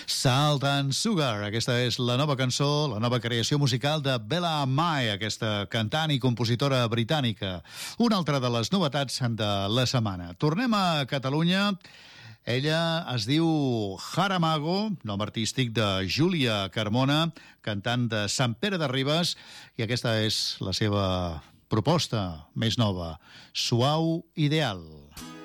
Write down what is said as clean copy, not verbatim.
Salt and Sugar, aquesta és la nova cançó, la nova creació musical de Bella Mai, aquesta cantant i compositora britànica. Una altra de les novetats de la setmana. Tornem a Catalunya. Ella es diu Haramago, nom artístic de Júlia Carmona, cantant de Sant Pere de Ribes, i aquesta és la seva proposta més nova, Suau Ideal.